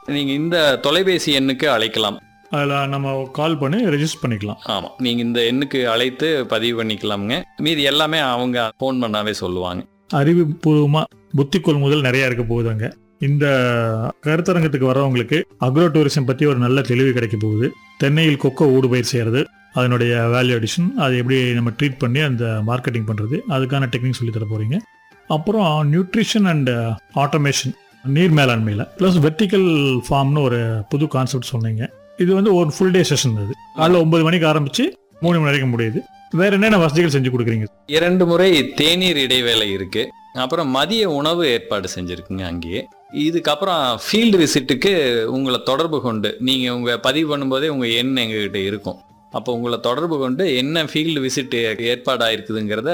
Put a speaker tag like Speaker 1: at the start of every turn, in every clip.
Speaker 1: நீங்கள் இந்த தொலைபேசி எண்ணுக்கு அழைக்கலாம்.
Speaker 2: அதில் நம்ம கால் பண்ணி ரெஜிஸ்டர் பண்ணிக்கலாம்.
Speaker 1: ஆமாம், நீங்கள் இந்த எண்ணுக்கு அழைத்து பதிவு பண்ணிக்கலாமுங்க. மீதி எல்லாமே அவங்க ஃபோன் பண்ணாவே சொல்லுவாங்க.
Speaker 2: அறிவுபூர்வமாக புத்தி கொள்முதல் நிறையா இருக்க போகுதுங்க. இந்த கருத்தரங்கத்துக்கு வரவங்களுக்கு அக்ரோ டூரிசம் பற்றி ஒரு நல்ல தெளிவு கிடைக்க போகுது. தென்னையில் கொக்கோ ஊடுபயிர் செய்கிறது, அதனுடைய வேல்யூ அடிஷன், அதை எப்படி நம்ம ட்ரீட் பண்ணி அந்த மார்க்கெட்டிங் பண்ணுறது, அதுக்கான டெக்னிக் சொல்லி தர போகிறீங்க. அப்புறம் நியூட்ரிஷன் அண்ட் ஆட்டோமேஷன், நீர் மேலாண்மையில் ப்ளஸ் வெர்டிக்கல் ஃபார்ம்னு ஒரு புது கான்செப்ட் சொன்னீங்க. இது வந்து ஒரு ஃபுல் டே செஷன். அது காலைல 9 மணிக்கு ஆரம்பித்து 3 மணி வரைக்கும் முடியுது. வேற என்னென்ன வசதிகள் செஞ்சு கொடுக்குறீங்க?
Speaker 1: 2 முறை தேநீர் இடைவேளை இருக்கு. அப்புறம் மதிய உணவு ஏற்பாடு செஞ்சுருக்குங்க அங்கேயே. இதுக்கப்புறம் ஃபீல்டு விசிட்டுக்கு உங்களை தொடர்பு கொண்டு, நீங்கள் உங்கள் பதிவு பண்ணும்போதே உங்கள் எண் எங்ககிட்ட இருக்கும். அப்போ உங்களை தொடர்பு கொண்டு என்ன ஃபீல்டு விசிட் ஏற்பாடாயிருக்குதுங்கிறத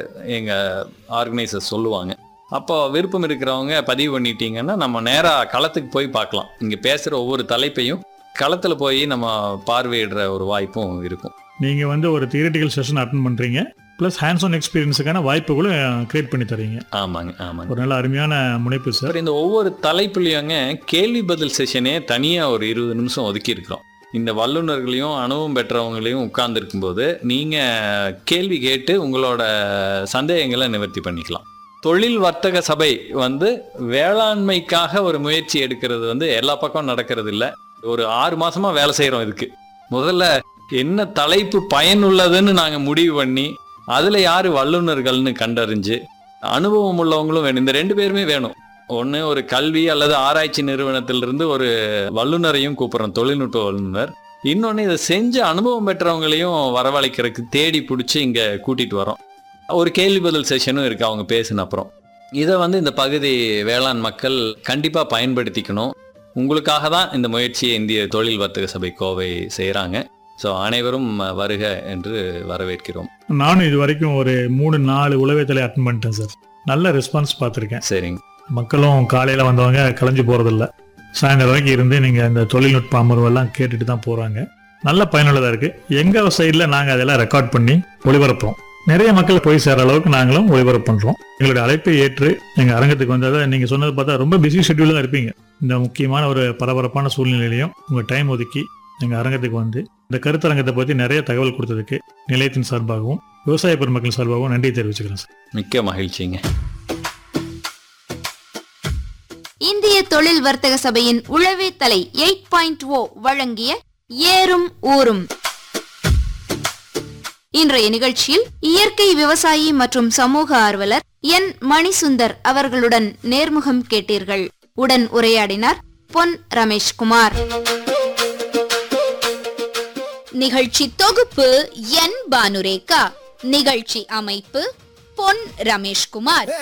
Speaker 1: எங்கள் ஆர்கனைசர் சொல்லுவாங்க. அப்போ விருப்பம் இருக்கிறவங்க பதிவு பண்ணிட்டீங்கன்னா நம்ம நேராக களத்துக்கு போய் பார்க்கலாம். இங்கே பேசுகிற ஒவ்வொரு தலைப்பையும் களத்தில் போய் நம்ம பார்வையிடுற ஒரு வாய்ப்பும் இருக்கும்.
Speaker 2: நீங்கள் வந்து ஒரு தியரிட்டிக்கல் செஷன் அட்டென்ட் பண்ணுறீங்க, ப்ளஸ் ஹேண்ட்ஸ் ஆன் எக்ஸ்பீரியன்ஸுக்கான வாய்ப்புகளும் கிரியேட் பண்ணி தரீங்க.
Speaker 1: ஆமாங்க, ஆமாங்க.
Speaker 2: ஒரு நல்ல அருமையான முனைப்பு சார்.
Speaker 1: இந்த ஒவ்வொரு தலைப்புலையுங்க கேள்வி பதில் செஷனே தனியாக ஒரு 20 நிமிஷம் ஒதுக்கி இருக்கிறோம். இந்த வல்லுநர்களையும் அனுபவம் பெற்றவங்களையும் உட்கார்ந்துருக்கும்போது நீங்கள் கேள்வி கேட்டு உங்களோட சந்தேகங்களை நிவர்த்தி பண்ணிக்கலாம். தொழில் வர்த்தக சபை வந்து வேளாண்மைக்காக ஒரு முயற்சி எடுக்கிறது வந்து எல்லா பக்கம் நடக்கிறது இல்லை. ஒரு 6 மாசமா வேலை செய்கிறோம். இதுக்கு முதல்ல என்ன தலைப்பு பயனுள்ளதுன்னு நாங்கள் முடிவு பண்ணி அதில் யார் வல்லுநர்கள்னு கண்டறிஞ்சு, அனுபவம் உள்ளவங்களும் வேணும். இந்த 2 பேருமே வேணும். ஒன்று ஒரு கல்வி அல்லது ஆராய்ச்சி நிறுவனத்திலிருந்து ஒரு வல்லுநரையும் கூப்பிட்றோம், தொழில்நுட்ப வல்லுநர். இன்னொன்று இதை செஞ்ச அனுபவம் பெற்றவங்களையும் வரவழைக்கிறதுக்கு தேடி பிடிச்சி இங்கே கூட்டிகிட்டு வரோம். ஒரு கேள்வி பதில் செஷனும் இருக்குது அவங்க பேசின அப்புறம். இதை வந்து இந்த பகுதி வேளாண் மக்கள் கண்டிப்பாக பயன்படுத்திக்கணும். உங்களுக்காக தான் இந்த முயற்சியை இந்திய தொழில் வர்த்தக சபை கோவை செய்கிறாங்க. ஸோ அனைவரும் வருக என்று வரவேற்கிறோம்.
Speaker 2: நானும் இது வரைக்கும் ஒரு 3-4 உளவியத்தலை அட்டன் பண்ணிட்டேன் சார். நல்ல ரெஸ்பான்ஸ் பார்த்துருக்கேன்.
Speaker 1: சரிங்க.
Speaker 2: மக்களும் காலையில் வந்தவங்க கலைஞ்சு போகிறதில்ல, சாயந்தரம் வரைக்கும் இருந்து நீங்கள் இந்த தொழில்நுட்ப அமர்வெல்லாம் கேட்டுட்டு தான் போகிறாங்க. நல்ல பயனுள்ளதாக இருக்குது. எங்கள் சைடில் நாங்கள் அதெல்லாம் ரெக்கார்ட் பண்ணி ஒளிபரப்புறோம். நிறைய மக்கள் போய் சேர அளவுக்கு நாங்களும் ஒளிபரப்பு பண்ணுறோம். எங்களுடைய அழைப்பை ஏற்று எங்கள் அரங்கத்துக்கு வந்ததை நீங்கள் சொன்னது பார்த்தா ரொம்ப பிஸி ஷெட்யூலில் தான் இருப்பீங்க. இந்த முக்கியமான ஒரு பரபரப்பான சூழ்நிலையிலையும் உங்கள் டைம் ஒதுக்கி எங்கள் அரங்கத்துக்கு வந்து இந்த கருத்தரங்கத்தை பற்றி நிறைய தகவல் கொடுத்ததுக்கு நிலையத்தின் சார்பாகவும் விவசாய பெருமக்கள் சார்பாகவும் நன்றி தெரிவிச்சுக்கிறேன் சார்.
Speaker 1: மிக்க மகிழ்ச்சிங்க.
Speaker 3: இந்திய தொழில் வர்த்தக சபையின் உழவே தலை 8.0 வழங்கிய ஏறும் ஊரும். இன்றைய நிகழ்ச்சியில் இயற்கை விவசாயி மற்றும் சமூக ஆர்வலர் என் மணிசுந்தர் அவர்களுடன் நேர்முகம் கேட்டீர்கள். உடன் உரையாடினார் பொன் ரமேஷ்குமார். நிகழ்ச்சி தொகுப்பு என் பானுரேகா. நிகழ்ச்சி அமைப்பு பொன் ரமேஷ்குமார்.